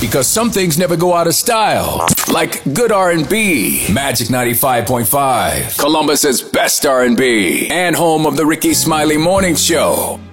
Because some things never go out of style. Like good R&B. Magic 95.5. Columbus's best R&B. And home of the Ricky Smiley Morning Show.